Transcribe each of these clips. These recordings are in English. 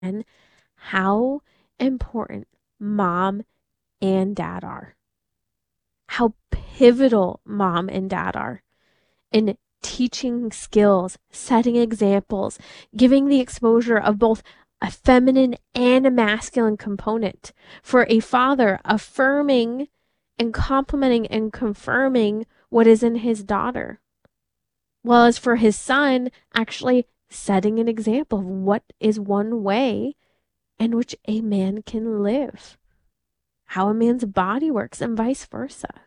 how important mom and dad are, how pivotal mom and dad are in teaching skills, setting examples, giving the exposure of both a feminine and a masculine component. For a father, affirming and complimenting and confirming what is in his daughter. Well, as for his son, actually setting an example of what is one way in which a man can live, how a man's body works, and vice versa.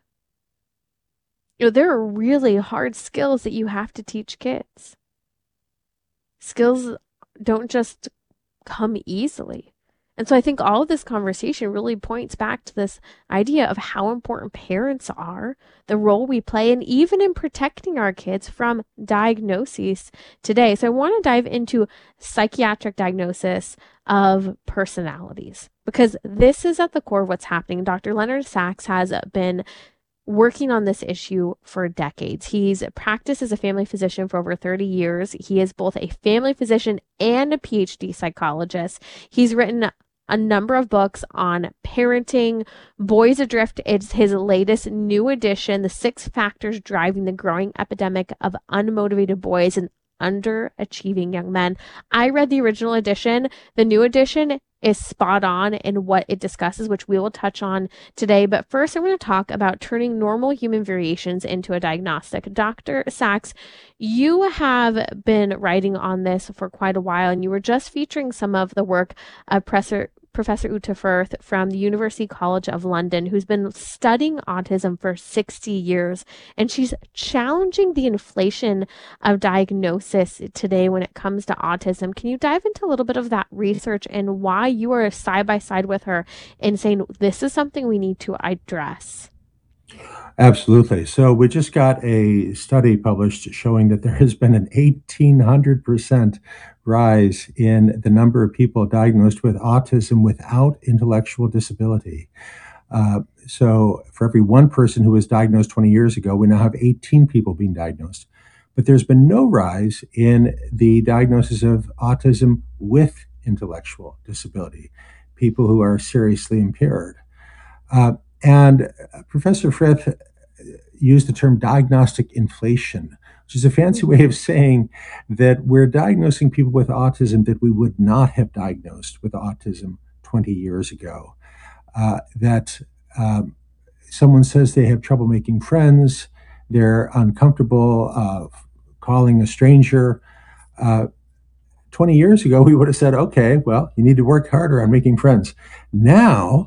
There are really hard skills that you have to teach kids. Skills don't just come easily. And so I think all of this conversation really points back to this idea of how important parents are, the role we play, and even in protecting our kids from diagnoses today. So I want to dive into psychiatric diagnosis of personalities because this is at the core of what's happening. Dr. Leonard Sax has been working on this issue for decades. He's practiced as a family physician for over 30 years. He is both a family physician and a PhD psychologist. He's written a number of books on parenting. Boys Adrift is his latest new edition, The Six Factors Driving the Growing Epidemic of Unmotivated Boys and Underachieving Young Men. I read the original edition. The new edition is spot on in what it discusses, which we will touch on today. But first, I'm going to talk about turning normal human variations into a diagnostic. Dr. Sax, you have been writing on this for quite a while, and you were just featuring some of the work of Professor Uta Firth from the University College of London, who's been studying autism for 60 years. And she's challenging the inflation of diagnosis today when it comes to autism. Can you dive into a little bit of that research and why you are side by side with her in saying this is something we need to address? Absolutely. So we just got a study published showing that there has been an 1,800% rise in the number of people diagnosed with autism without intellectual disability. So for every one person who was diagnosed 20 years ago, we now have 18 people being diagnosed. But there's been no rise in the diagnosis of autism with intellectual disability, people who are seriously impaired. Uh, and Professor Frith used the term diagnostic inflation, which is a fancy way Mm-hmm. of saying that we're diagnosing people with autism that we would not have diagnosed with autism 20 years ago. That someone says they have trouble making friends, they're uncomfortable calling a stranger. Uh, 20 years ago, we would have said, okay, well, you need to work harder on making friends. Now,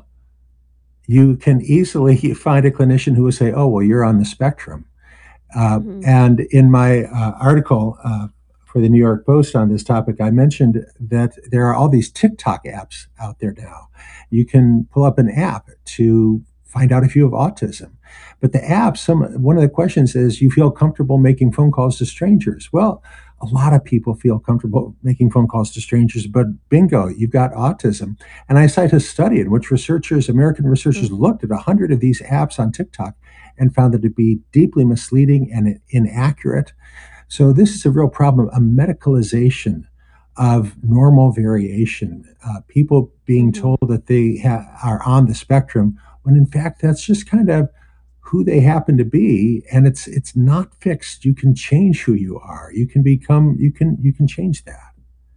you can easily find a clinician who will say, oh, well, you're on the spectrum. Mm-hmm. And in my article for the New York Post on this topic, I mentioned that there are all these TikTok apps out there now. You can pull up an app to find out if you have autism. But the app, one of the questions is, you feel comfortable making phone calls to strangers? Well, a lot of people feel comfortable making phone calls to strangers, but bingo, you've got autism. And I cite a study in which American researchers, Mm-hmm. looked at 100 of these apps on TikTok and found it to be deeply misleading and inaccurate. So this is a real problem, a medicalization of normal variation. People being Mm-hmm. told that they are on the spectrum, when in fact that's just kind of who they happen to be, and it's not fixed. You can change who you are. You can change that.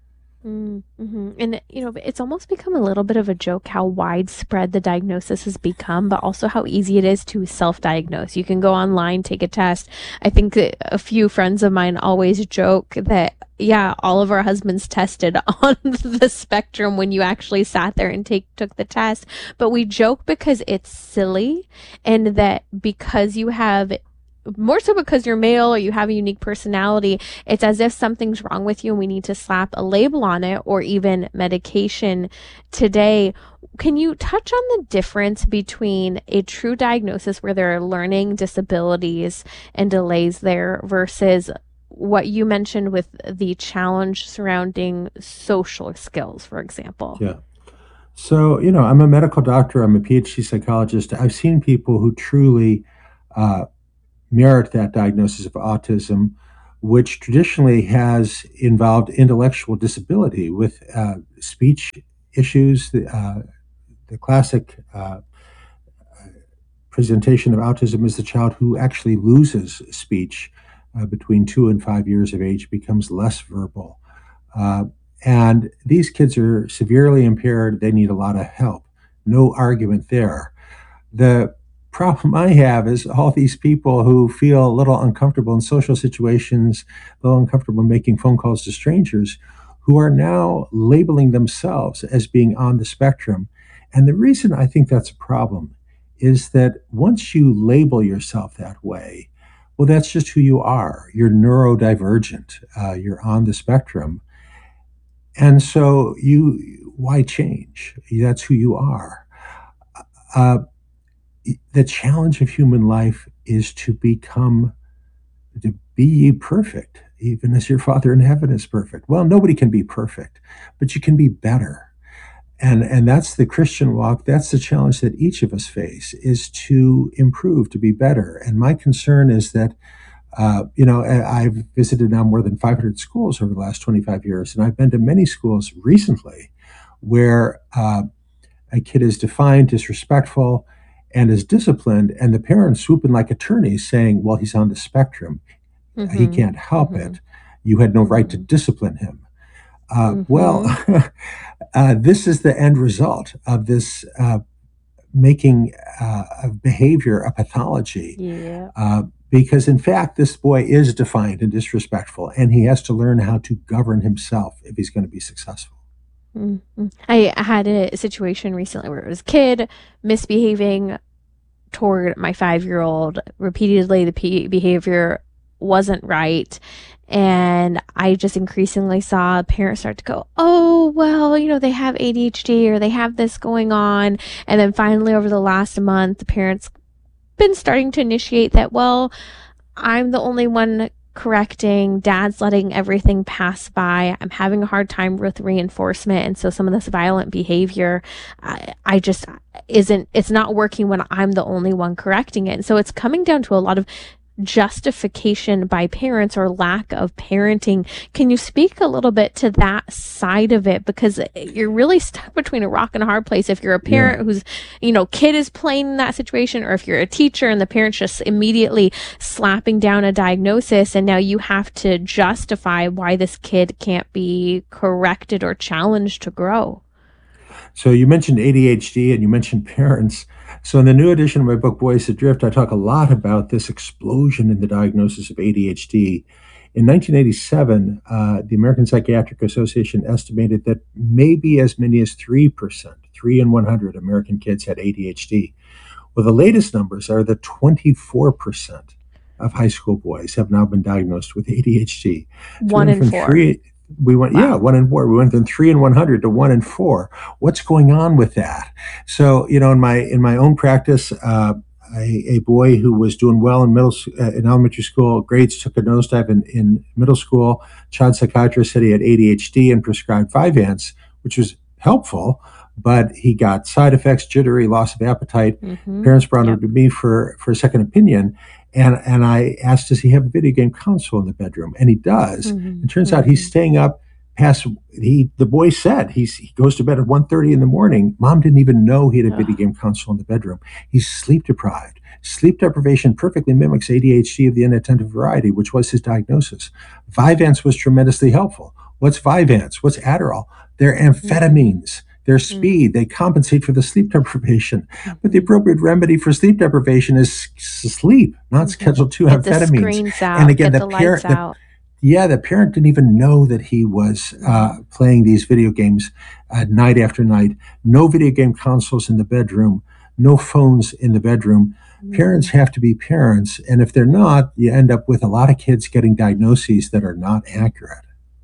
Mm-hmm. And it's almost become a little bit of a joke how widespread the diagnosis has become, but also how easy it is to self-diagnose. You can go online, take a test. I think that a few friends of mine always joke that, yeah, all of our husbands tested on the spectrum when you actually sat there and took the test. But we joke because it's silly, and that because you have more so because you're male or you have a unique personality, it's as if something's wrong with you and we need to slap a label on it or even medication today. Can you touch on the difference between a true diagnosis where there are learning disabilities and delays there versus what you mentioned with the challenge surrounding social skills, for example? Yeah. So, I'm a medical doctor, I'm a PhD psychologist. I've seen people who truly uh, merit that diagnosis of autism which traditionally has involved intellectual disability with speech issues. The classic presentation of autism is the child who actually loses speech between 2 and 5 years of age, becomes less verbal. Uh, and these kids are severely impaired. They need a lot of help. No argument there. The problem I have is all these people who feel a little uncomfortable in social situations, a little uncomfortable making phone calls to strangers, who are now labeling themselves as being on the spectrum. And the reason I think that's a problem is that once you label yourself that way, well, that's just who you are. You're neurodivergent. You're on the spectrum, and so why change? That's who you are. Uh, the challenge of human life is to be ye perfect, even as your Father in heaven is perfect. Well, nobody can be perfect, but you can be better. And that's the Christian walk. That's the challenge that each of us face, is to improve, to be better. And my concern is that, I've visited now more than 500 schools over the last 25 years, and I've been to many schools recently where a kid is defined, disrespectful, and is disciplined, and the parents swoop in like attorneys saying, well, he's on the spectrum. He Mm-hmm. can't help Mm-hmm. it. You had no right to Mm-hmm. discipline him. Well, Mm-hmm. this is the end result of this making of behavior a pathology. Yeah. Because in fact, this boy is defiant and disrespectful, and he has to learn how to govern himself if he's going to be successful. Mm-hmm. I had a situation recently where it was a kid misbehaving toward my 5-year-old repeatedly. The behavior wasn't right. And I just increasingly saw parents start to go, oh, well, they have ADHD or they have this going on. And then finally, over the last month, the parents been starting to initiate that, well, I'm the only one correcting, dad's letting everything pass by, I'm having a hard time with reinforcement, and so some of this violent behavior, I just isn't, it's not working when I'm the only one correcting it. And so it's coming down to a lot of justification by parents or lack of parenting. Can you speak a little bit to that side of it? Because you're really stuck between a rock and a hard place if you're a Yeah. parent who's, kid is playing in that situation, or if you're a teacher and the parent's just immediately slapping down a diagnosis, and now you have to justify why this kid can't be corrected or challenged to grow. So you mentioned ADHD and you mentioned parents. So in the new edition of my book, Boys Adrift, I talk a lot about this explosion in the diagnosis of ADHD. In 1987, the American Psychiatric Association estimated that maybe as many as 3%, 3 in 100 American kids had ADHD. Well, the latest numbers are that 24% of high school boys have now been diagnosed with ADHD. So we One went in from four. three, we went, yeah, Wow. 1 in 4. We went from 3 in 100 to 1 in 4. What's going on with that? So, in my own practice, a boy who was doing well in elementary school, grades took a nosedive in middle school. Child psychiatrist said he had ADHD and prescribed Vyvanse, which was helpful, but he got side effects, jittery, loss of appetite. Mm-hmm. Parents brought him Yep. to me for a second opinion, and I asked, does he have a video game console in the bedroom? And he does. Mm-hmm. It turns out he's Mm-hmm. staying up past. The boy said he goes to bed at 1:30 in the morning. Mom didn't even know he had a video Ugh. game console in the bedroom. He's sleep deprived. Sleep deprivation perfectly mimics ADHD of the inattentive variety, which was his diagnosis. Vyvanse was tremendously helpful. What's Vyvanse? What's Adderall? They're Mm-hmm. amphetamines. They're speed. They compensate for the sleep deprivation. But the Mm-hmm. appropriate remedy for sleep deprivation is sleep, not Mm-hmm. Schedule II Get the amphetamines. screens And out, again, get the lights out. the parent didn't even know that he was Mm-hmm. playing these video games night after night. No video game consoles in the bedroom, no phones in the bedroom. Mm-hmm. Parents have to be parents, and if they're not, you end up with a lot of kids getting diagnoses that are not accurate.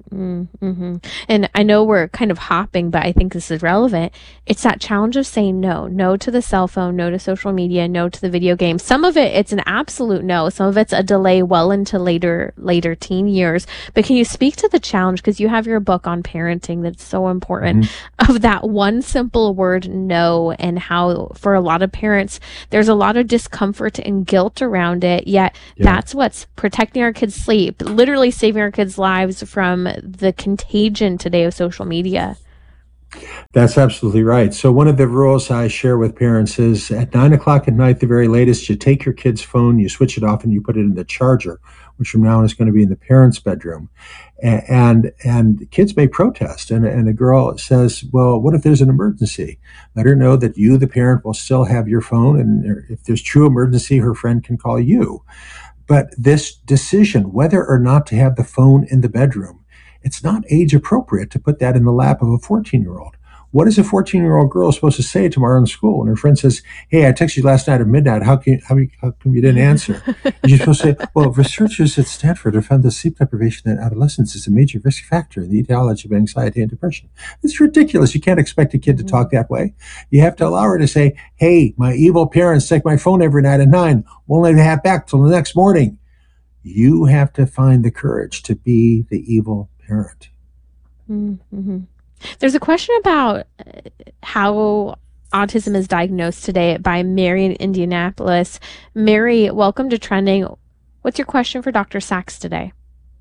Mm-hmm. And I know we're kind of hopping, but I think this is relevant. It's that challenge of saying no. No to the cell phone, no to social media, no to the video game. Some of it, it's an absolute no. Some of it's a delay well into later teen years. But can you speak to the challenge? Because you have your book on parenting that's so important, Mhm. of that one simple word no, and how for a lot of parents, there's a lot of discomfort and guilt around it. Yet Yeah. that's what's protecting our kids' sleep, literally saving our kids' lives from the contagion today of social media. That's absolutely right. So, one of the rules I share with parents is at 9 o'clock at night, the very latest, you take your kid's phone, you switch it off, and you put it in the charger, which from now on is going to be in the parents' bedroom. And kids may protest. And a girl says, "Well, what if there's an emergency?" Let her know that you, the parent, will still have your phone. And if there's true emergency, her friend can call you. But this decision, whether or not to have the phone in the bedroom, it's not age appropriate to put that in the lap of a 14-year-old. What is a 14-year-old girl supposed to say tomorrow in school when her friend says, "Hey, I texted you last night at midnight. How come you didn't answer?" And you're supposed to say, "Well, researchers at Stanford have found that sleep deprivation in adolescence is a major risk factor in the etiology of anxiety and depression." It's ridiculous. You can't expect a kid to talk that way. You have to allow her to say, "Hey, my evil parents take my phone every night at 9. Won't let me have it back till the next morning." You have to find the courage to be the evil parent. Mm-hmm. There's a question about how autism is diagnosed today by Mary in Indianapolis. Mary, welcome to Trending. What's your question for Dr. Sachs today?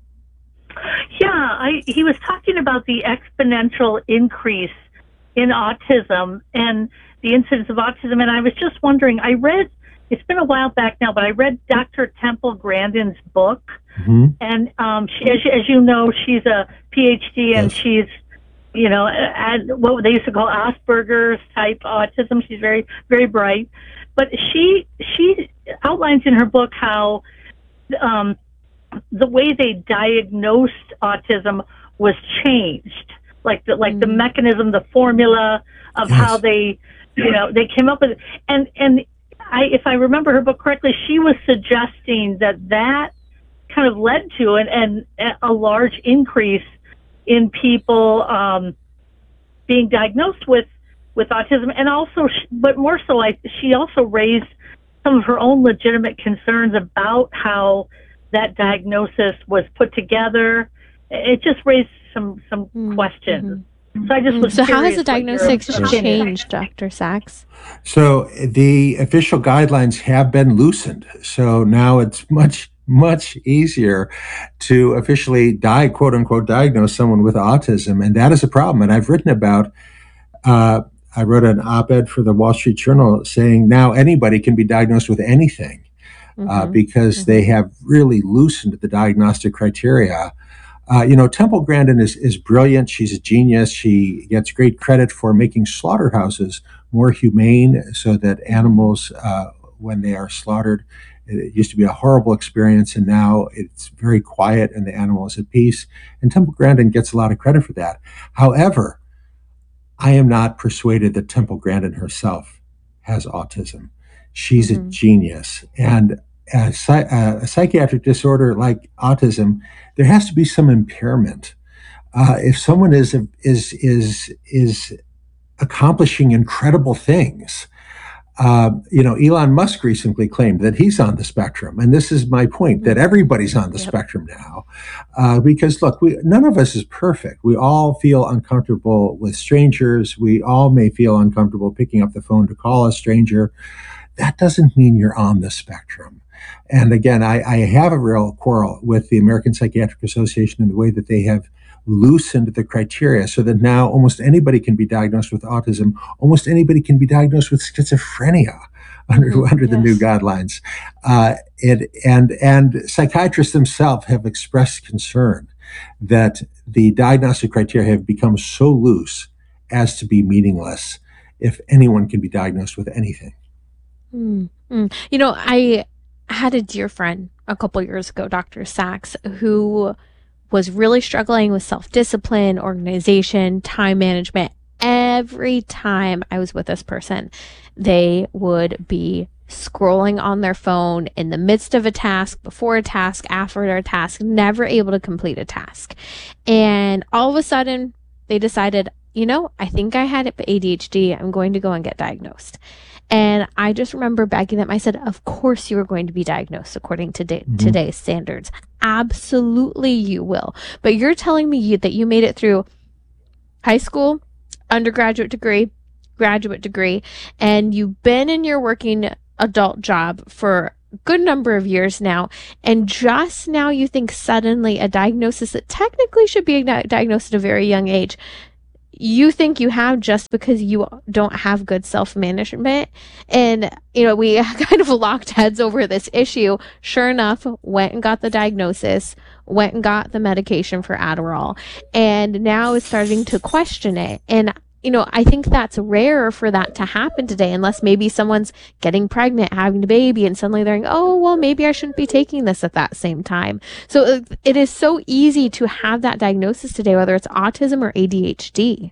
Yeah, he was talking about the exponential increase in autism and the incidence of autism, and I was just wondering. It's been a while back now, but I read Dr. Temple Grandin's book, Mm-hmm. and as you know, she's a PhD, and Yes. she's at what they used to call Asperger's type autism. She's very very bright, but she outlines in her book how um, the way they diagnosed autism was changed, like the mechanism, the formula of how Yes. they came up with it. And if I remember her book correctly, she was suggesting that kind of led to a large increase in people being diagnosed with autism, and also, but more so, she also raised some of her own legitimate concerns about how that diagnosis was put together. It just raised some questions. So I just was So how has curious the what your diagnosis opinion. changed, Dr. Sachs? So the official guidelines have been loosened. So now it's much easier to officially quote unquote, diagnose someone with autism. And that is a problem. And I've written about, uh, I wrote an op ed for the Wall Street Journal saying now anybody can be diagnosed with anything Mm-hmm. because they Mm-hmm. have really loosened the diagnostic criteria. Temple Grandin is brilliant. She's a genius. She gets great credit for making slaughterhouses more humane so that animals, when they are slaughtered, it used to be a horrible experience, and now it's very quiet and the animal is at peace. And Temple Grandin gets a lot of credit for that. However, I am not persuaded that Temple Grandin herself has autism. She's a Mm-hmm. genius. And a psychiatric disorder like autism, there has to be some impairment. If someone is accomplishing incredible things, Elon Musk recently claimed that he's on the spectrum, and this is my point that everybody's on the Yep. spectrum now, because look, none of us is perfect. We all feel uncomfortable with strangers. We all may feel uncomfortable picking up the phone to call a stranger. That doesn't mean you're on the spectrum. And again, I have a real quarrel with the American Psychiatric Association in the way that they have loosened the criteria so that now almost anybody can be diagnosed with autism. Almost anybody can be diagnosed with schizophrenia under the new Yes. guidelines. And psychiatrists themselves have expressed concern that the diagnostic criteria have become so loose as to be meaningless if anyone can be diagnosed with anything. Mm. I had a dear friend a couple years ago, Dr. Sachs, who was really struggling with self discipline, organization, time management. Every time I was with this person, they would be scrolling on their phone in the midst of a task, before a task, after a task, never able to complete a task. And all of a sudden, they decided, I think I had ADHD. I'm going to go and get diagnosed. And I just remember begging them. I said, of course you are going to be diagnosed according to today's standards. Absolutely you will. But you're telling me that you made it through high school, undergraduate degree, graduate degree, and you've been in your working adult job for a good number of years now, and just now you think suddenly a diagnosis that technically should be diagnosed at a very young age, you think you have just because you don't have good self-management. And, we kind of locked heads over this issue. Sure enough, went and got the diagnosis, went and got the medication for Adderall, and now is starting to question it. And I think that's rare for that to happen today, unless maybe someone's getting pregnant, having a baby, and suddenly they're like, oh, well, maybe I shouldn't be taking this at that same time. So it is so easy to have that diagnosis today, whether it's autism or ADHD.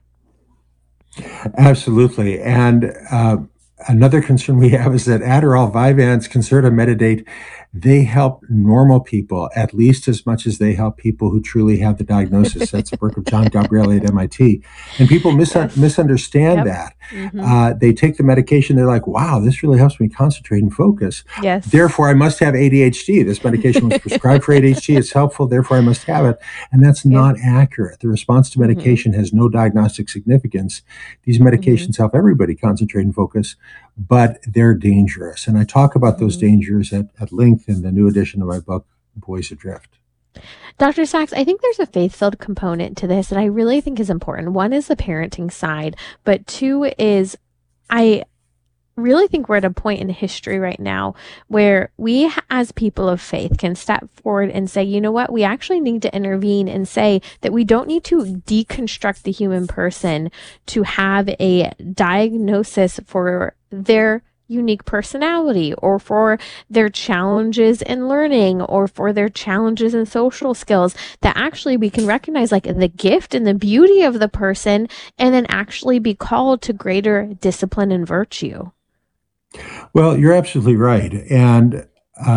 Absolutely. And another concern we have is that Adderall, Vyvanse, Concerta, Metadate, they help normal people at least as much as they help people who truly have the diagnosis. That's the work of John Gabriele at MIT. And people misunderstand that. Mm-hmm. They take the medication. They're like, wow, this really helps me concentrate and focus. Yes. Therefore, I must have ADHD. This medication was prescribed for ADHD. It's helpful. Therefore, I must have it. And that's not accurate. The response to medication has no diagnostic significance. These medications help everybody concentrate and focus, but they're dangerous. And I talk about those dangers at length in the new edition of my book, Boys Adrift. Dr. Sachs, I think there's a faith-filled component to this that I really think is important. One is the parenting side, but two is I really think we're at a point in history right now where we as people of faith can step forward and say, you know what, we actually need to intervene and say that we don't need to deconstruct the human person to have a diagnosis for their unique personality or for their challenges in learning or for their challenges in social skills, that actually we can recognize like the gift and the beauty of the person and then actually be called to greater discipline and virtue. Well, you're absolutely right. And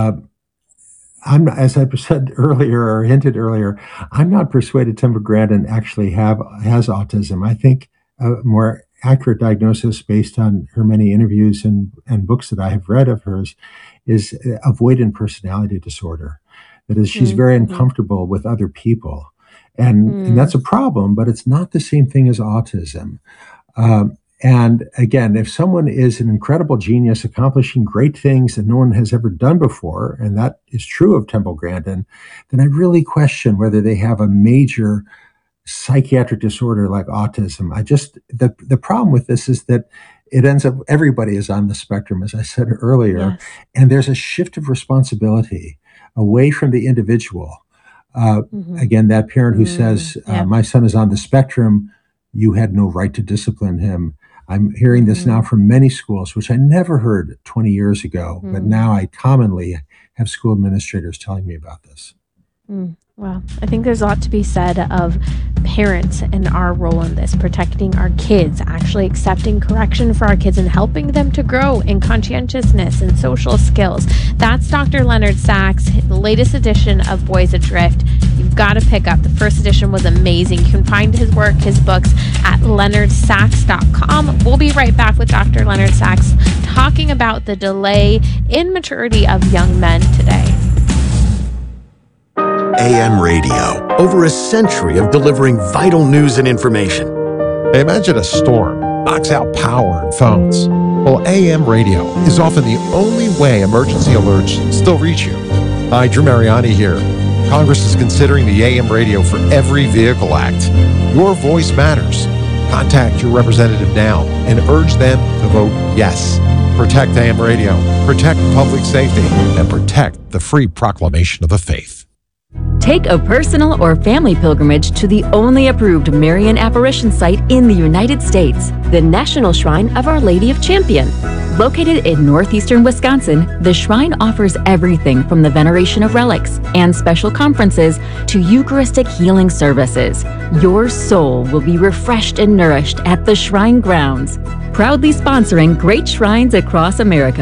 as I said earlier or hinted earlier, I'm not persuaded Temple Grandin actually has autism. I think a more accurate diagnosis based on her many interviews and books that I have read of hers is avoidant personality disorder. That is, she's very uncomfortable with other people. And that's a problem, but it's not the same thing as autism. And again, if someone is an incredible genius accomplishing great things that no one has ever done before, and that is true of Temple Grandin, then I really question whether they have a major psychiatric disorder like autism. The problem with this is that it ends up everybody is on the spectrum, as I said earlier, and there's a shift of responsibility away from the individual. Again, that parent who says, my son is on the spectrum, you had no right to discipline him. I'm hearing this now from many schools, which I never heard 20 years ago, but now I commonly have school administrators telling me about this. Wow. I think there's a lot to be said of parents and our role in this, protecting our kids, actually accepting correction for our kids and helping them to grow in conscientiousness and social skills. That's Dr. Leonard Sachs, the latest edition of Boys Adrift. You've got to pick up. The first edition was amazing. You can find his work, his books at leonardsachs.com. We'll be right back with Dr. Leonard Sachs talking about the delay in maturity of young men today. AM radio, over a century of delivering vital news and information. Imagine a storm knocks out power and phones. Well, AM radio is often the only way emergency alerts still reach you. Hi, Drew Mariani here. Congress is considering the AM radio for Every Vehicle Act. Your voice matters. Contact your representative now and urge them to vote yes. Protect AM radio, protect public safety, and protect the free proclamation of the faith. Take a personal or family pilgrimage to the only approved Marian apparition site in the United States, the National Shrine of Our Lady of Champion. Located in northeastern Wisconsin, the shrine offers everything from the veneration of relics and special conferences to Eucharistic healing services. Your soul will be refreshed and nourished at the shrine grounds. Proudly sponsoring great shrines across America.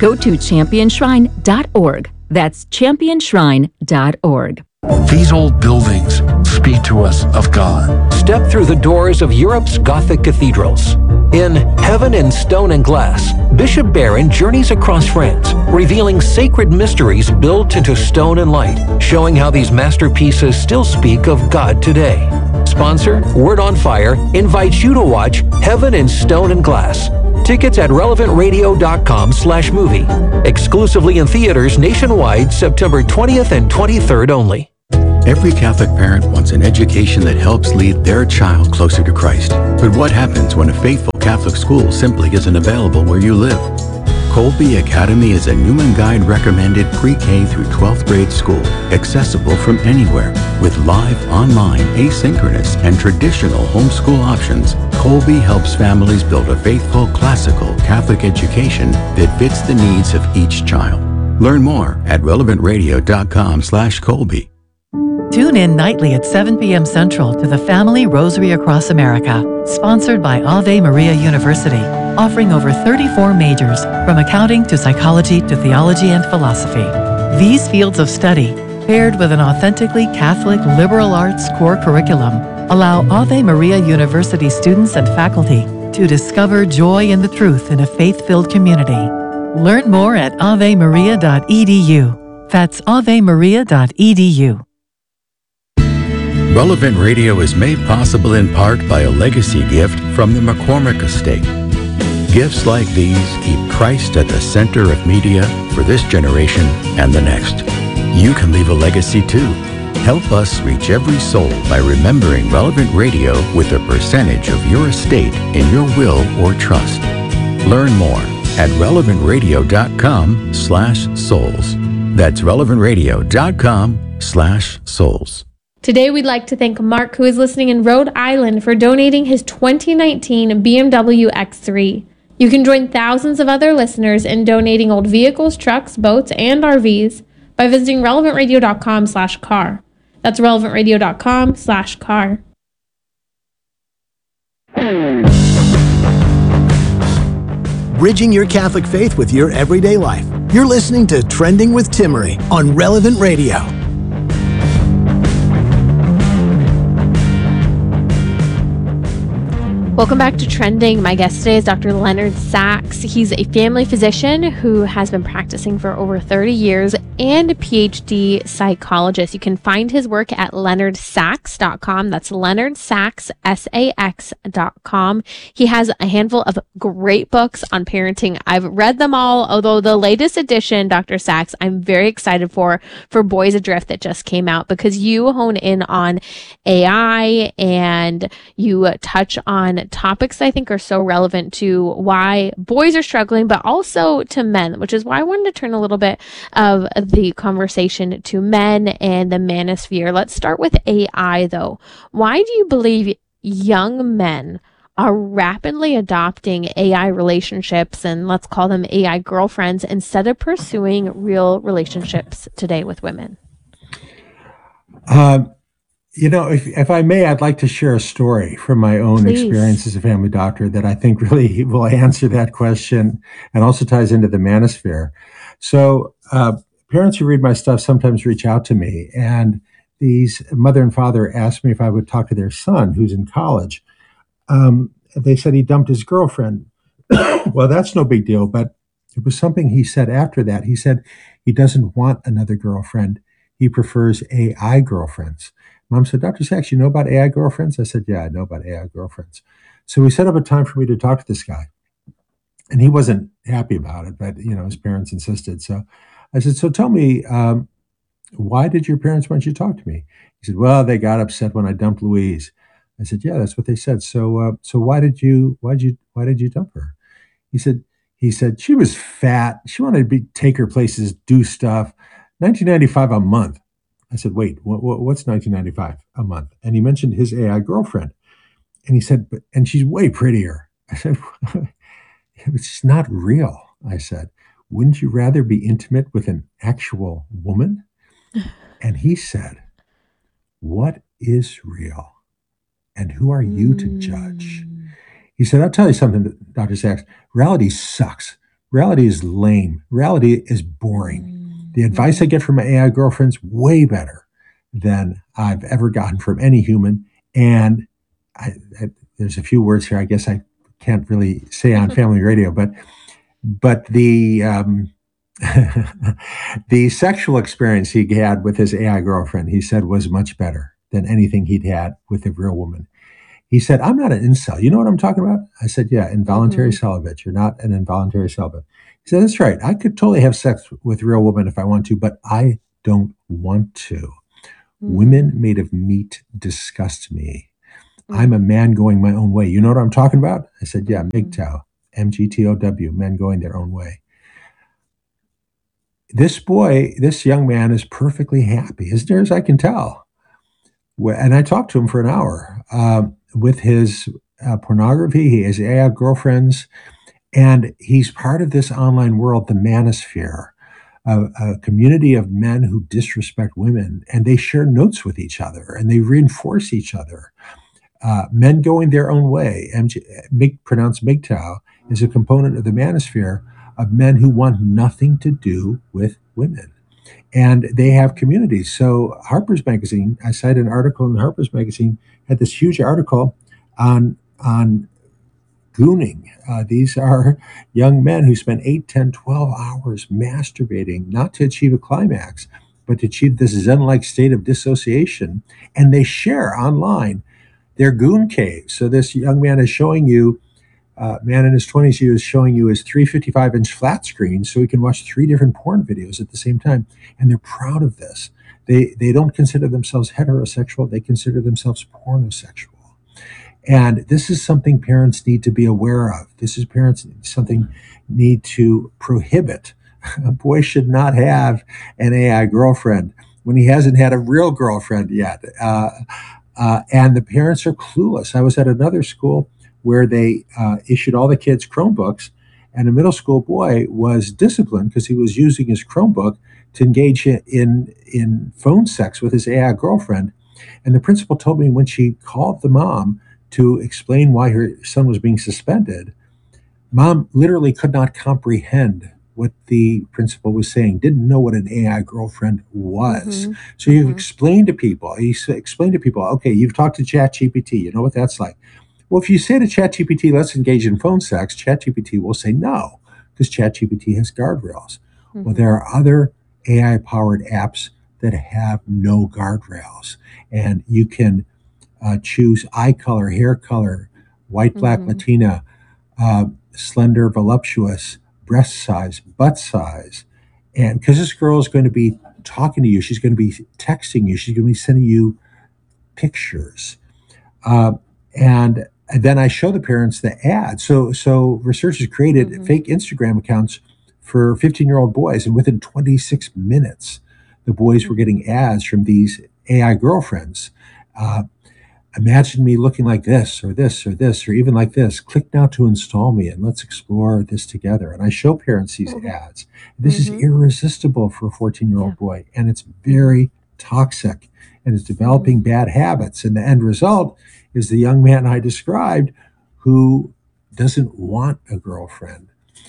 Go to championshrine.org. That's championshrine.org. These old buildings speak to us of God. Step through the doors of Europe's Gothic cathedrals. In Heaven in Stone and Glass, Bishop Barron journeys across France, revealing sacred mysteries built into stone and light, showing how these masterpieces still speak of God today. Sponsor, Word on Fire, invites you to watch Heaven in Stone and Glass. Tickets at relevantradio.com/movie. Exclusively in theaters nationwide, September 20th and 23rd only. Every Catholic parent wants an education that helps lead their child closer to Christ. But what happens when a faithful Catholic school simply isn't available where you live? Colby Academy is a Newman Guide recommended pre-K through 12th grade school, accessible from anywhere. With live, online, asynchronous, and traditional homeschool options, Colby helps families build a faithful, classical Catholic education that fits the needs of each child. Learn more at relevantradio.com/Colby. Tune in nightly at 7 p.m. Central to the Family Rosary Across America, sponsored by Ave Maria University, offering over 34 majors, from accounting to psychology to theology and philosophy. These fields of study, paired with an authentically Catholic liberal arts core curriculum, allow Ave Maria University students and faculty to discover joy in the truth in a faith-filled community. Learn more at avemaria.edu. That's avemaria.edu. Relevant Radio is made possible in part by a legacy gift from the McCormick Estate. Gifts like these keep Christ at the center of media for this generation and the next. You can leave a legacy too. Help us reach every soul by remembering Relevant Radio with a percentage of your estate in your will or trust. Learn more at relevantradio.com/souls. That's relevantradio.com/souls. Today, we'd like to thank Mark, who is listening in Rhode Island, for donating his 2019 BMW X3. You can join thousands of other listeners in donating old vehicles, trucks, boats, and RVs by visiting relevantradio.com/car. That's relevantradio.com/car. Bridging your Catholic faith with your everyday life. You're listening to Trending with Timmerie on Relevant Radio. Welcome back to Trending. My guest today is Dr. Leonard Sax. He's a family physician who has been practicing for over 30 years and a PhD psychologist. You can find his work at leonardsax.com. That's leonardsax.com. He has a handful of great books on parenting. I've read them all, although the latest edition, Dr. Sax, I'm very excited for Boys Adrift that just came out, because you hone in on AI and you touch on topics I think are so relevant to why boys are struggling, but also to men, which is why I wanted to turn a little bit of the conversation to men and the manosphere. Let's start with AI, though. Why do you believe young men are rapidly adopting AI relationships, and let's call them AI girlfriends, instead of pursuing real relationships today with women? If I may, I'd like to share a story from my own experience as a family doctor that I think really will answer that question and also ties into the manosphere. So parents who read my stuff sometimes reach out to me, and these mother and father asked me if I would talk to their son who's in college. They said he dumped his girlfriend. Well, that's no big deal, but it was something he said after that. He said he doesn't want another girlfriend. He prefers AI girlfriends. Mom said, Dr. Sax, you know about AI girlfriends? I said, yeah, I know about AI girlfriends. So we set up a time for me to talk to this guy. And he wasn't happy about it, but his parents insisted. So I said, so tell me, why did your parents want you to talk to me? He said, well, they got upset when I dumped Louise. I said, yeah, that's what they said. So why did you dump her? He said she was fat. She wanted to take her places, do stuff. $19.95 a month. I said, wait, what's $19.95 a month? And he mentioned his AI girlfriend. And he said, and she's way prettier. I said, it's not real. I said, wouldn't you rather be intimate with an actual woman? And he said, what is real? And who are you to judge? He said, I'll tell you something, Dr. Sax, reality sucks. Reality is lame. Reality is boring. The advice I get from my AI girlfriend's way better than I've ever gotten from any human. And there's a few words here I guess I can't really say on family radio, but the sexual experience he had with his AI girlfriend, he said, was much better than anything he'd had with a real woman. He said, I'm not an incel. You know what I'm talking about? I said, yeah, involuntary celibate. You're not an involuntary celibate. He said, that's right. I could totally have sex with a real woman if I want to, but I don't want to. Women made of meat disgust me. I'm a man going my own way. You know what I'm talking about? I said, yeah, MGTOW, MGTOW, men going their own way. This young man is perfectly happy, as near as I can tell. And I talked to him for an hour with his pornography, his AI girlfriends, and he's part of this online world, the manosphere, a community of men who disrespect women, and they share notes with each other and they reinforce each other. Men going their own way, pronounced MGTOW, is a component of the manosphere of men who want nothing to do with women. And they have communities. So Harper's Magazine, I cited an article in Harper's Magazine, had this huge article on gooning. These are young men who spend 8, 10, 12 hours masturbating, not to achieve a climax, but to achieve this Zen-like state of dissociation. And they share online their goon cave. So this young man is showing you, man in his 20s, he was showing you his 355-inch flat screen so he can watch 3 different porn videos at the same time. And they're proud of this. They don't consider themselves heterosexual. They consider themselves pornosexual. And this is something parents need to be aware of. Something need to prohibit. A boy should not have an AI girlfriend when he hasn't had a real girlfriend yet. And the parents are clueless. I was at another school where they issued all the kids Chromebooks, and a middle school boy was disciplined because he was using his Chromebook to engage in phone sex with his AI girlfriend. And the principal told me when she called the mom to explain why her son was being suspended, mom literally could not comprehend what the principal was saying, didn't know what an AI girlfriend was. So you explain to people, okay, you've talked to ChatGPT, you know what that's like. Well, if you say to ChatGPT, let's engage in phone sex, ChatGPT will say no, because ChatGPT has guardrails. Well, there are other AI-powered apps that have no guardrails, and you can choose eye color, hair color, white, black, Latina, slender, voluptuous, breast size, butt size. And because this girl is going to be talking to you, she's going to be texting you, she's going to be sending you pictures. And then I show the parents the ads. So researchers created fake Instagram accounts for 15-year-old boys, and within 26 minutes, the boys were getting ads from these AI girlfriends. Imagine me looking like this, or this, or this, or even like this. Click now to install me, and let's explore this together. And I show parents these ads. This is irresistible for a 14-year-old boy, and it's very toxic, and it's developing bad habits. And the end result is the young man I described who doesn't want a girlfriend.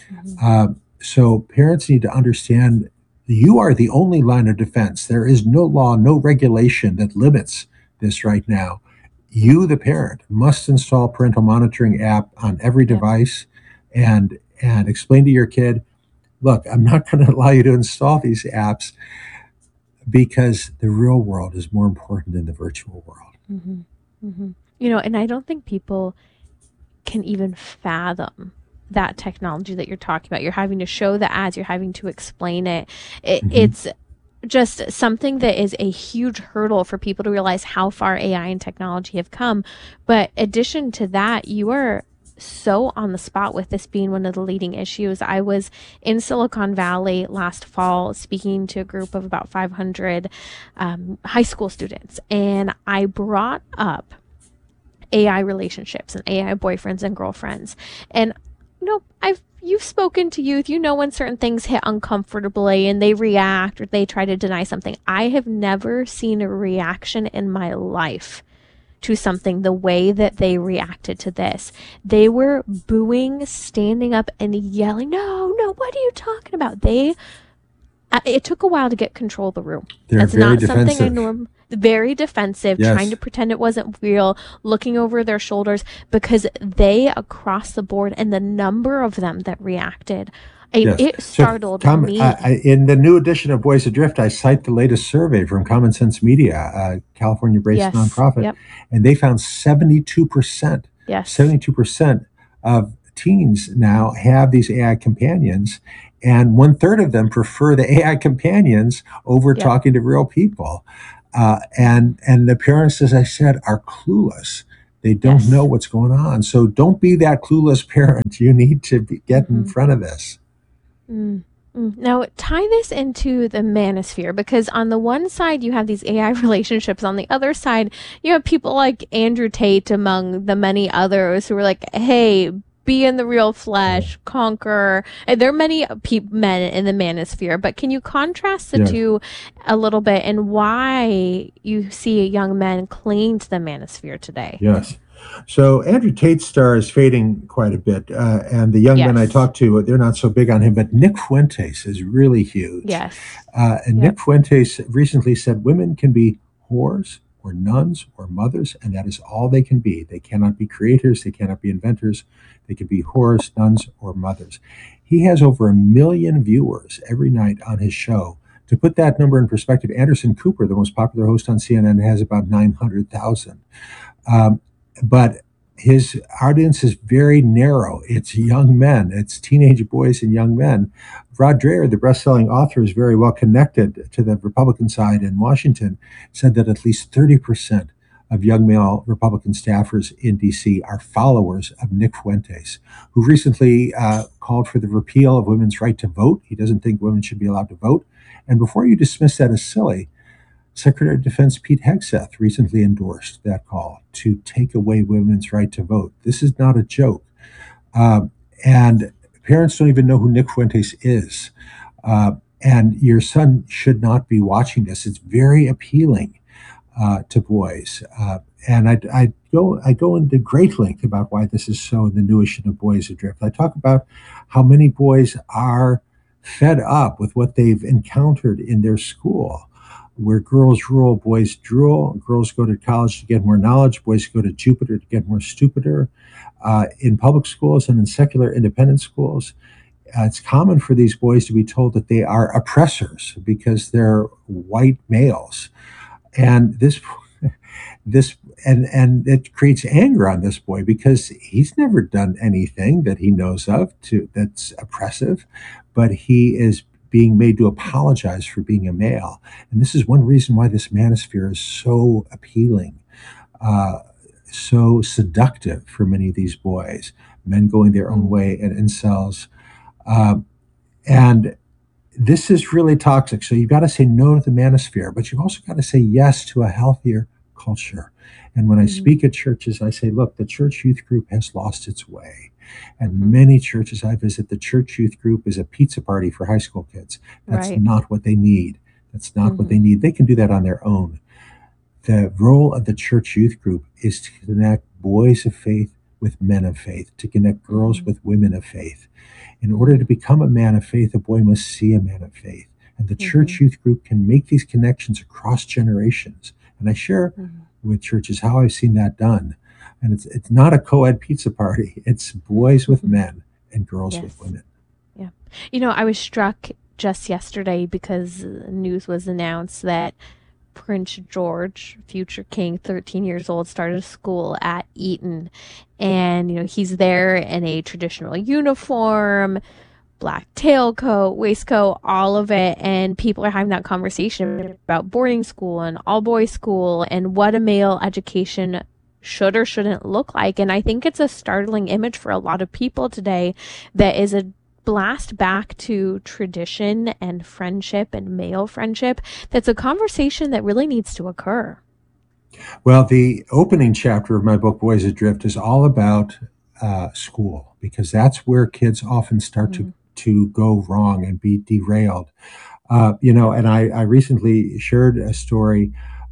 So parents need to understand you are the only line of defense. There is no law, no regulation that limits this right now. You, the parent, must install parental monitoring app on every device and explain to your kid, look, I'm not going to allow you to install these apps because the real world is more important than the virtual world. You know, and I don't think people can even fathom that technology that you're talking about. You're having to show the ads, you're having to explain it. It's just something that is a huge hurdle for people to realize how far AI and technology have come. But addition to that, you are so on the spot with this being one of the leading issues. I was in Silicon Valley last fall speaking to a group of about 500 high school students, and I brought up AI relationships and AI boyfriends and girlfriends. And you've spoken to youth, you know when certain things hit uncomfortably and they react or they try to deny something. I have never seen a reaction in my life to something, the way that they reacted to this. They were booing, standing up and yelling, no, what are you talking about? It took a while to get control of the room. That's not defensive. Something very defensive, yes. Trying to pretend it wasn't real, looking over their shoulders, because they, across the board, and the number of them that reacted, yes. It startled me. In the new edition of Boys Adrift, I cite the latest survey from Common Sense Media, a California-based nonprofit, and they found 72%. Yes. 72% of teens now have these AI companions, and 1/3 of them prefer the AI companions over talking to real people. And the parents, as I said, are clueless. They don't know what's going on. So don't be that clueless parent. You need to get in front of this. Now, tie this into the manosphere, because on the one side, you have these AI relationships. On the other side, you have people like Andrew Tate, among the many others, who are like, hey, be in the real flesh, conquer. And there are many men in the manosphere, but can you contrast the two a little bit, and why you see young men clinging to the manosphere today? Yes. So Andrew Tate's star is fading quite a bit, and the young men I talk to, they're not so big on him, but Nick Fuentes is really huge. Yes. And Nick Fuentes recently said women can be whores or nuns or mothers, and that is all they can be. They cannot be creators. They cannot be inventors. They can be whores, nuns, or mothers. He has over 1 million viewers every night on his show. To put that number in perspective, Anderson Cooper, the most popular host on CNN, has about 900,000. But his audience is very narrow. It's young men. It's teenage boys and young men. Rod Dreher, the best-selling author, is very well connected to the Republican side in Washington, said that at least 30% of young male Republican staffers in D.C. are followers of Nick Fuentes, who recently called for the repeal of women's right to vote. He doesn't think women should be allowed to vote. And before you dismiss that as silly, Secretary of Defense Pete Hegseth recently endorsed that call to take away women's right to vote. This is not a joke. And parents don't even know who Nick Fuentes is. And your son should not be watching this. It's very appealing to boys. And I go into great length about why this is so in the new issue of Boys Adrift. I talk about how many boys are fed up with what they've encountered in their school, where girls rule, boys drool. Girls go to college to get more knowledge. Boys go to Jupiter to get more stupider. In public schools and in secular independent schools, it's common for these boys to be told that they are oppressors because they're white males. And and it creates anger on this boy because he's never done anything that he knows of that's oppressive, but he is being made to apologize for being a male. And this is one reason why this manosphere is so appealing, so seductive for many of these boys, men going their own way and incels. And this is really toxic. So you've got to say no to the manosphere, but you've also got to say yes to a healthier culture. And when I speak at churches, I say, look, the church youth group has lost its way. And many churches I visit, the church youth group is a pizza party for high school kids. That's not what they need. That's not what they need. They can do that on their own. The role of the church youth group is to connect boys of faith with men of faith, to connect girls with women of faith. In order to become a man of faith, a boy must see a man of faith. And the church youth group can make these connections across generations. And I share with churches how I've seen that done. And it's not a co-ed pizza party. It's boys with men and girls with women. Yeah. You know, I was struck just yesterday because news was announced that Prince George, future king, 13 years old, started school at Eton. And, you know, he's there in a traditional uniform, black tailcoat, waistcoat, all of it. And people are having that conversation about boarding school and all boys school and what a male education should or shouldn't look like. And I think it's a startling image for a lot of people today that is a blast back to tradition and friendship and male friendship. That's a conversation that really needs to occur. Well, the opening chapter of my book, Boys Adrift, is all about school, because that's where kids often start to go wrong and be derailed. You know, and I recently shared a story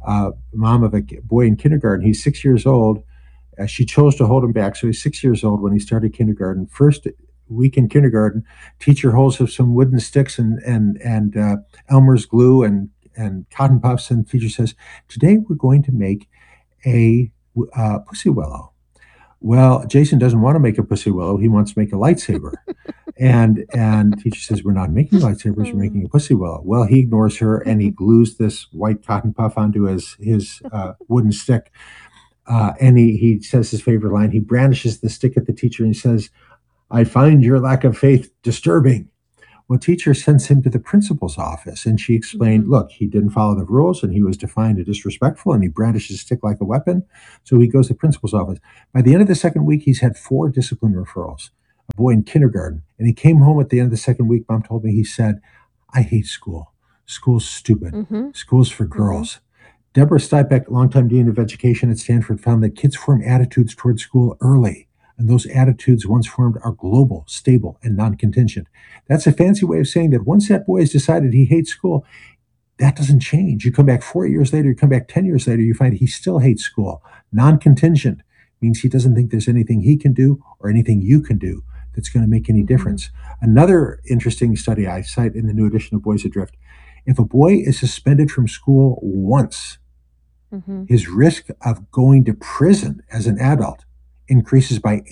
mom of a boy in kindergarten. He's 6 years old. She chose to hold him back. So he's 6 years old when he started kindergarten. First week in kindergarten, teacher holds up some wooden sticks and Elmer's glue and cotton puffs, and teacher says, "Today we're going to make a pussy willow." Well, Jason doesn't want to make a pussy willow. He wants to make a lightsaber. And teacher says, "We're not making lightsabers, we're making a pussy willow." Well, he ignores her and he glues this white cotton puff onto his wooden stick. And he says his favorite line. He brandishes the stick at the teacher and he says, "I find your lack of faith disturbing." Well, teacher sends him to the principal's office, and she explained, look, he didn't follow the rules, and he was defined as disrespectful, and he brandished his stick like a weapon. So he goes to the principal's office. By the end of the second week, he's had 4 discipline referrals, a boy in kindergarten. And he came home at the end of the second week, Mom told me, he said, "I hate school. School's stupid. School's for girls." Deborah Stipek, longtime dean of education at Stanford, found that kids form attitudes toward school early. And those attitudes, once formed, are global, stable, and non-contingent. That's a fancy way of saying that once that boy has decided he hates school, that doesn't change. You come back 4 years later, you come back 10 years later, you find he still hates school. Non-contingent means he doesn't think there's anything he can do or anything you can do that's going to make any difference. Another interesting study I cite in the new edition of Boys Adrift, if a boy is suspended from school once, his risk of going to prison as an adult increases by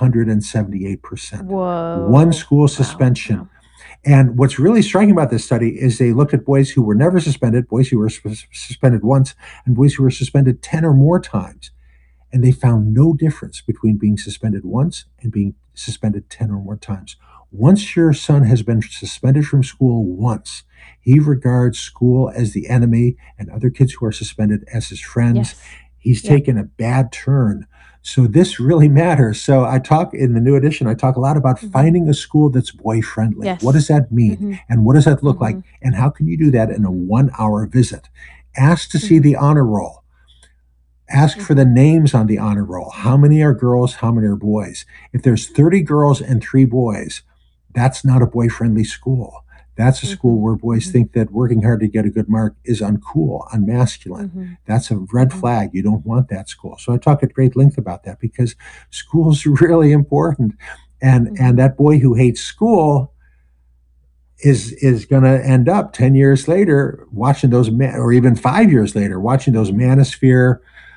878%. Whoa. One school suspension. And what's really striking about this study is they looked at boys who were never suspended, boys who were suspended once, and boys who were suspended 10 or more times. And they found no difference between being suspended once and being suspended 10 or more times. Once your son has been suspended from school once, he regards school as the enemy and other kids who are suspended as his friends. He's taken a bad turn. So this really matters. So I talk in the new edition, I talk a lot about finding a school that's boy friendly. What does that mean? And what does that look like? And how can you do that in a 1-hour visit? Ask to see the honor roll. Ask for the names on the honor roll. How many are girls? How many are boys? If there's 30 girls and 3 boys, that's not a boy friendly school. That's a school where boys think that working hard to get a good mark is uncool, unmasculine. That's a red flag. You don't want that school. So I talk at great length about that because school's really important. And that boy who hates school is going to end up 10 years later watching those, or even 5 years later, watching those manosphere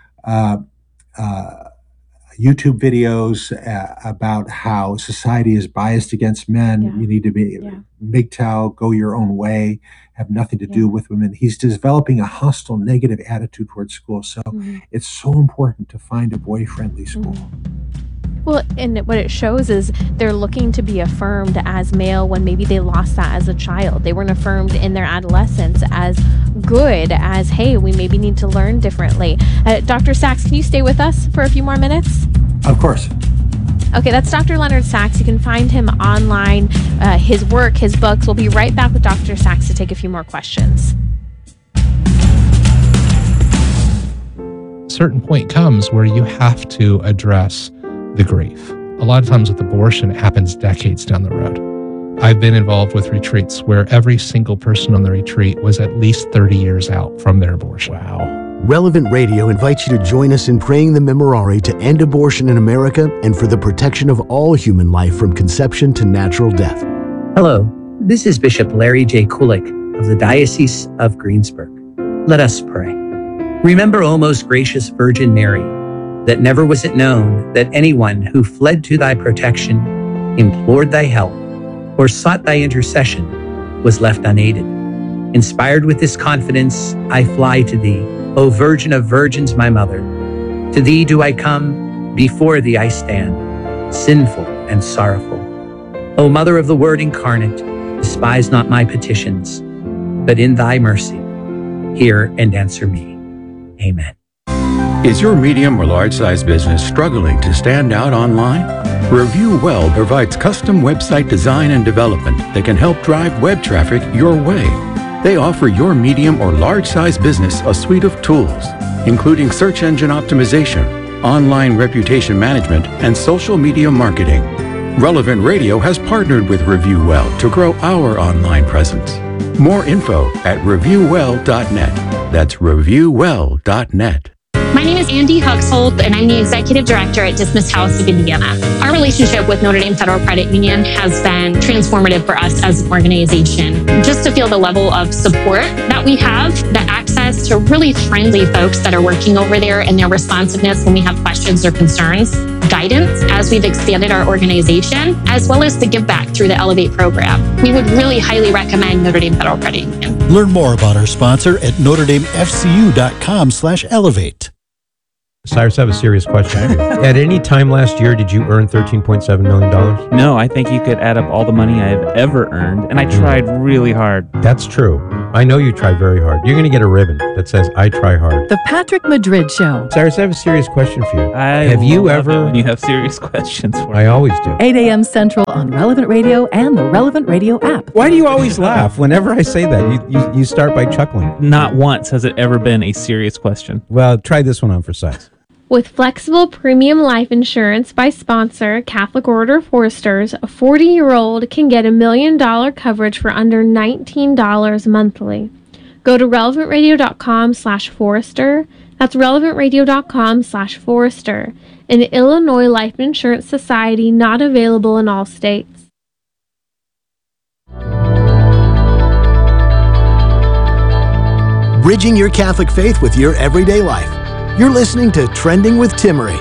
YouTube videos about how society is biased against men. You need to be MGTOW, go your own way, have nothing to do with women. He's developing a hostile, negative attitude towards school. So it's so important to find a boy-friendly school. Well, and what it shows is they're looking to be affirmed as male when maybe they lost that as a child. They weren't affirmed in their adolescence as good, as, hey, we maybe need to learn differently. Dr. Sachs, can you stay with us for a few more minutes? Of course. Okay, that's Dr. Leonard Sachs. You can find him online, his work, his books. We'll be right back with Dr. Sachs to take a few more questions. A certain point comes where you have to address the grief. A lot of times with abortion, it happens decades down the road. I've been involved with retreats where every single person on the retreat was at least 30 years out from their abortion. Wow. Relevant Radio invites you to join us in praying the Memorare to end abortion in America and for the protection of all human life from conception to natural death. Hello, this is Bishop Larry J. Kulik of the Diocese of Greensburg. Let us pray. Remember, O most gracious Virgin Mary, that never was it known that anyone who fled to thy protection, implored thy help, or sought thy intercession was left unaided. Inspired with this confidence, I fly to thee, O Virgin of Virgins, my Mother. To thee do I come, before thee I stand, sinful and sorrowful. O Mother of the Word incarnate, despise not my petitions, but in thy mercy, hear and answer me. Amen. Is your medium or large-size business struggling to stand out online? Review Well provides custom website design and development that can help drive web traffic your way. They offer your medium or large-size business a suite of tools, including search engine optimization, online reputation management, and social media marketing. Relevant Radio has partnered with Review Well to grow our online presence. More info at reviewwell.net. That's reviewwell.net. My name is Andy Huxhold, and I'm the Executive Director at Dismiss House of Indiana. Our relationship with Notre Dame Federal Credit Union has been transformative for us as an organization. Just to feel the level of support that we have, the access to really friendly folks that are working over there, and their responsiveness when we have questions or concerns, guidance as we've expanded our organization, as well as the give back through the Elevate program. We would really highly recommend Notre Dame Federal Credit Union. Learn more about our sponsor at NotreDameFCU.com/elevate. Cyrus, I have a serious question. At any time last year, did you earn $13.7 million? No, I think you could add up all the money I have ever earned, and I tried really hard. That's true. I know you tried very hard. You're going to get a ribbon that says, I try hard. The Patrick Madrid Show. Cyrus, I have a serious question for you. Have you ever... when you have serious questions for me. I always do. 8 a.m. Central on Relevant Radio and the Relevant Radio app. Why do you always laugh? Whenever I say that, you start by chuckling. Not once has it ever been a serious question. Well, try this one on for size. With flexible premium life insurance by sponsor Catholic Order Foresters, a 40-year-old can get $1 million coverage for under $19 monthly. Go to relevantradio.com/Forester. That's relevantradio.com/Forester. An Illinois Life Insurance Society, not available in all states. Bridging your Catholic faith with your everyday life. You're listening to Trending with Timmerie.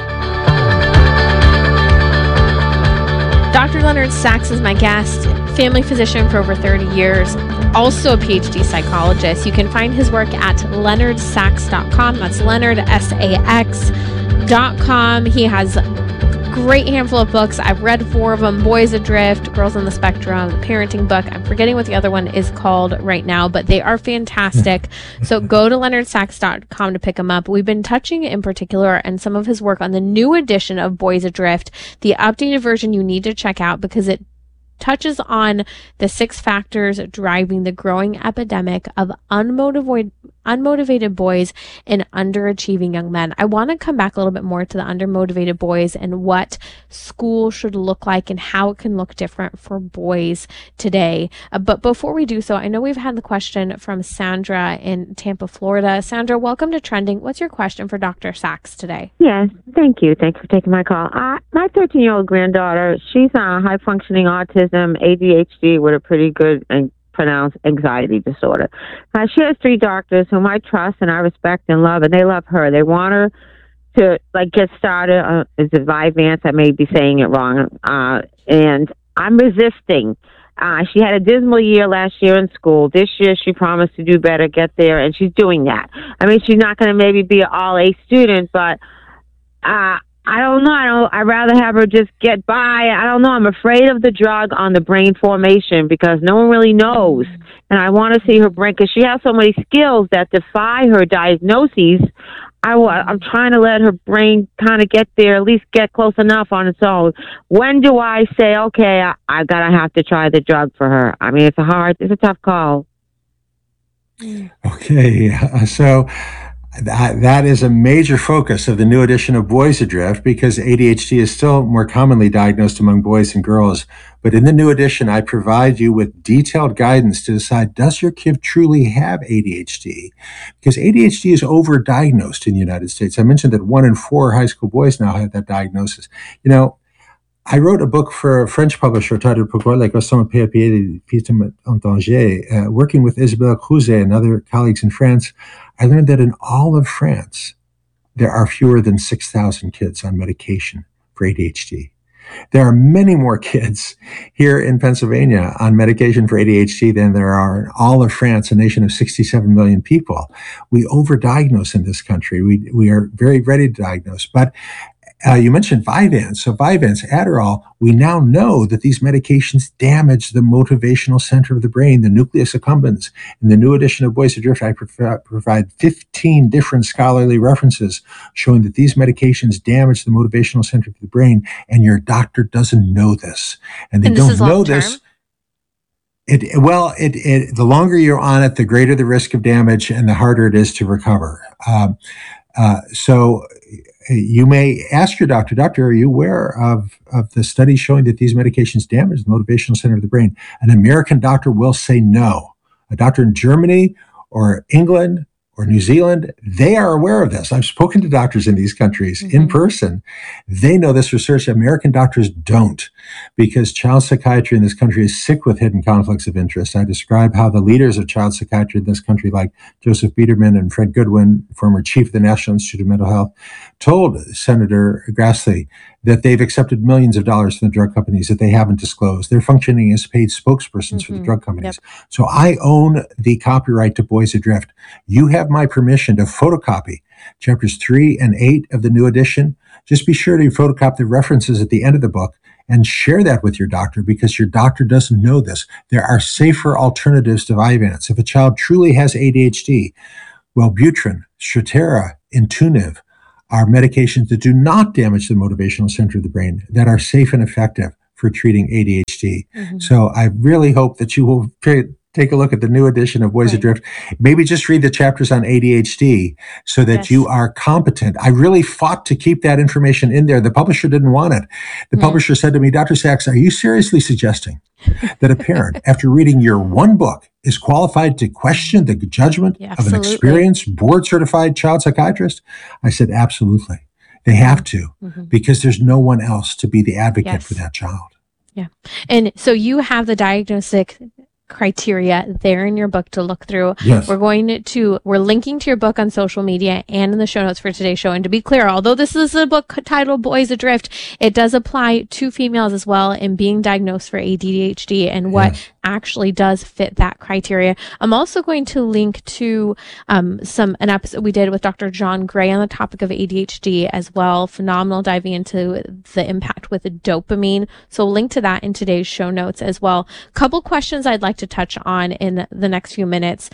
Dr. Leonard Sachs is my guest, family physician for over 30 years, also a PhD psychologist. You can find his work at leonardsachs.com. That's leonardsax.com. He has great handful of books. I've read 4 of them: Boys Adrift, Girls on the Spectrum, the parenting book. I'm forgetting what the other one is called right now, but they are fantastic. So go to leonardsax.com to pick them up. We've been touching in particular on some of his work on the new edition of Boys Adrift, the updated version you need to check out because it touches on the 6 factors driving the growing epidemic of unmotivated boys and underachieving young men. I want to come back a little bit more to the undermotivated boys and what school should look like and how it can look different for boys today. But before we do so, I know we've had the question from Sandra in Tampa, Florida. Sandra, welcome to Trending. What's your question for Dr. Sachs today? Yes, thank you. Thanks for taking my call. My 13-year-old granddaughter, she's high-functioning autism, ADHD with a pretty good and pronounced anxiety disorder. She has 3 doctors whom I trust and I respect and love, and they love her. They want her to get started. Is it Vyvanse? I may be saying it wrong. And I'm resisting. She had a dismal year last year in school. This year she promised to do better, get there, and she's doing that. I mean, she's not going to maybe be an all-A student, but I don't know. I'd rather have her just get by. I don't know. I'm afraid of the drug on the brain formation because no one really knows. And I want to see her brain because she has so many skills that defy her diagnoses. I'm trying to let her brain kind of get there, at least get close enough on its own. When do I say, okay, I gotta have to try the drug for her? I mean, it's a tough call. Okay, so that is a major focus of the new edition of Boys Adrift because ADHD is still more commonly diagnosed among boys and girls. But in the new edition, I provide you with detailed guidance to decide, does your kid truly have ADHD? Because ADHD is overdiagnosed in the United States. I mentioned that 1 in 4 high school boys now have that diagnosis. You know, I wrote a book for a French publisher titled Pourquoi les garçons perdent pied en danger. Working with Isabelle Crouzet and other colleagues in France, I learned that in all of France, there are fewer than 6,000 kids on medication for ADHD. There are many more kids here in Pennsylvania on medication for ADHD than there are in all of France, a nation of 67 million people. We overdiagnose in this country. We are very ready to diagnose. But you mentioned Vyvanse. So Vyvanse, Adderall, we now know that these medications damage the motivational center of the brain, the nucleus accumbens. In the new edition of Boys Adrift, I provide 15 different scholarly references showing that these medications damage the motivational center of the brain, and your doctor doesn't know this. And they don't know this. The longer you're on it, the greater the risk of damage and the harder it is to recover. So you may ask your doctor, are you aware of the studies showing that these medications damage the motivational center of the brain? An American doctor will say no. A doctor in Germany or England or New Zealand, they are aware of this. I've spoken to doctors in these countries in person. They know this research. American doctors don't, because child psychiatry in this country is sick with hidden conflicts of interest. I describe how the leaders of child psychiatry in this country, like Joseph Biederman and Fred Goodwin, former chief of the National Institute of Mental Health, told Senator Grassley that they've accepted millions of dollars from the drug companies that they haven't disclosed. They're functioning as paid spokespersons for the drug companies. So I own the copyright to Boys Adrift. You have my permission to photocopy chapters 3 and 8 of the new edition. Just be sure to photocopy the references at the end of the book and share that with your doctor, because your doctor doesn't know this. There are safer alternatives to Vyvanse. If a child truly has ADHD, Wellbutrin, Strattera, Intuniv are medications that do not damage the motivational center of the brain, that are safe and effective for treating ADHD. So I really hope that you will take a look at the new edition of Boys Adrift. Maybe just read the chapters on ADHD so that you are competent. I really fought to keep that information in there. The publisher didn't want it. The publisher said to me, Dr. Sachs, are you seriously suggesting that a parent, after reading your one book, is qualified to question the judgment of an experienced, board-certified child psychiatrist? I said, absolutely. They have to, because there's no one else to be the advocate for that child. Yeah. And so you have the diagnostic criteria there in your book to look through. Yes. We're linking to your book on social media and in the show notes for today's show. And to be clear, although this is a book titled Boys Adrift, it does apply to females as well in being diagnosed for ADHD and what actually does fit that criteria. I'm also going to link to an episode we did with Dr. John Gray on the topic of ADHD as well. Phenomenal, diving into the impact with dopamine. So link to that in today's show notes as well. Couple questions I'd like to touch on in the next few minutes.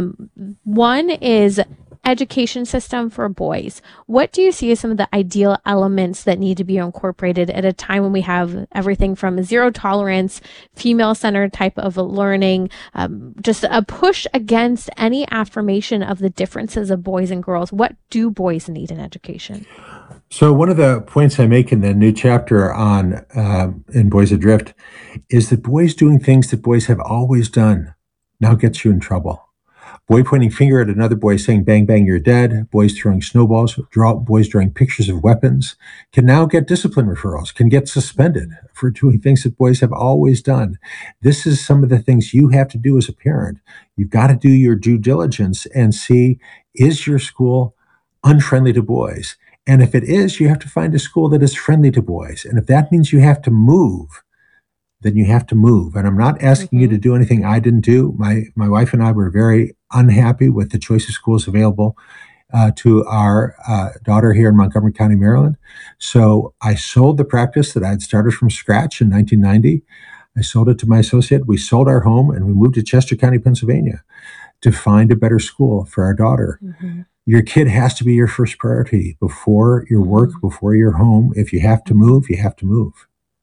One is education system for boys. What do you see as some of the ideal elements that need to be incorporated at a time when we have everything from zero tolerance, female-centered type of learning, just a push against any affirmation of the differences of boys and girls? What do boys need in education? So one of the points I make in the new chapter on in Boys Adrift is that boys doing things that boys have always done now gets you in trouble. Boy pointing finger at another boy saying, bang, bang, you're dead. Boys throwing snowballs, boys drawing pictures of weapons can now get discipline referrals, can get suspended for doing things that boys have always done. This is some of the things you have to do as a parent. You've got to do your due diligence and see, is your school unfriendly to boys? And if it is, you have to find a school that is friendly to boys. And if that means you have to move, then you have to move. And I'm not asking you to do anything I didn't do. My wife and I were very unhappy with the choice of schools available to our daughter here in Montgomery County, Maryland. So I sold the practice that I had started from scratch in 1990. I sold it to my associate. We sold our home and we moved to Chester County, Pennsylvania to find a better school for our daughter. Your kid has to be your first priority before your work, before your home. If you have to move, you have to move.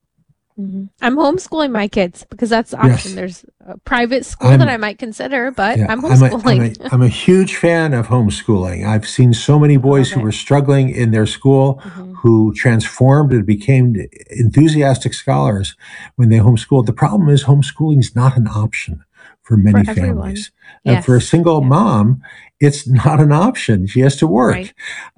I'm homeschooling my kids because that's the option. There's a private school that I might consider, but I'm homeschooling. I'm a huge fan of homeschooling. I've seen so many boys who were struggling in their school who transformed and became enthusiastic scholars when they homeschooled. The problem is homeschooling is not an option for many families. For a single mom, it's not an option. She has to work.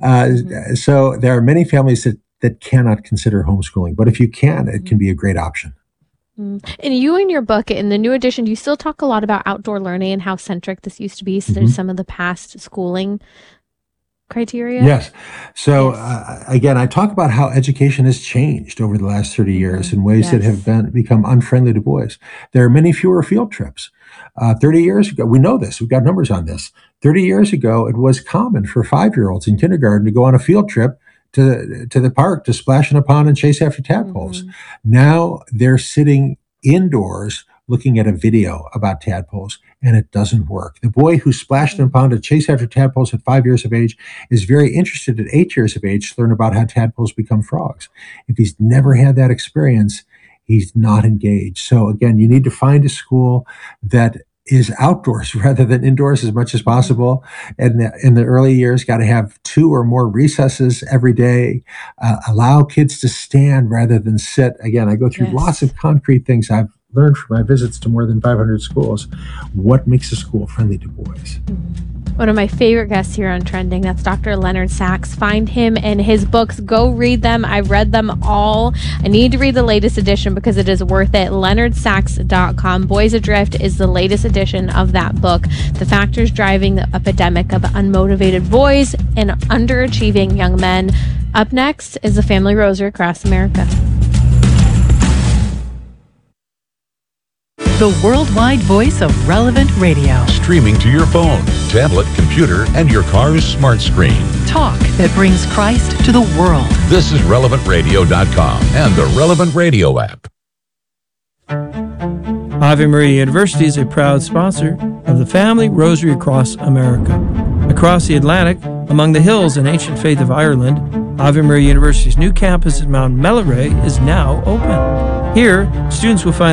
So there are many families that cannot consider homeschooling. But if you can, it can be a great option. And you in your book, in the new edition, you still talk a lot about outdoor learning and how centric this used to be. So there's some of the past schooling criteria. Yes. So again, I talk about how education has changed over the last 30 years in ways that have become unfriendly to boys. There are many fewer field trips. 30 years ago, we know this, we've got numbers on this. 30 years ago, it was common for 5-year-olds in kindergarten to go on a field trip to the park to splash in a pond and chase after tadpoles. Now they're sitting indoors looking at a video about tadpoles, and it doesn't work. The boy who splashed in a pond to chase after tadpoles at 5 years of age is very interested at 8 years of age to learn about how tadpoles become frogs. If he's never had that experience, he's not engaged. So again, you need to find a school that is outdoors rather than indoors as much as possible. And in the early years, got to have 2 or more recesses every day. Allow kids to stand rather than sit. Again, I go through lots of concrete things I've learned from my visits to more than 500 schools. What makes a school friendly to boys? One of my favorite guests here on Trending. That's Dr. Leonard Sachs. Find him and his books. Go read them. I've read them all. I need to read the latest edition because it is worth it. LeonardSachs.com. Boys Adrift is the latest edition of that book. The factors driving the epidemic of unmotivated boys and underachieving young men. Up next is the Family Rosary Across America. The worldwide voice of Relevant Radio. Streaming to your phone, tablet, computer, and your car's smart screen. Talk that brings Christ to the world. This is RelevantRadio.com and the Relevant Radio app. Ave Maria University is a proud sponsor of the Family Rosary Across America. Across the Atlantic, among the hills and ancient faith of Ireland, Ave Maria University's new campus at Mount Melleray is now open. Here, students will find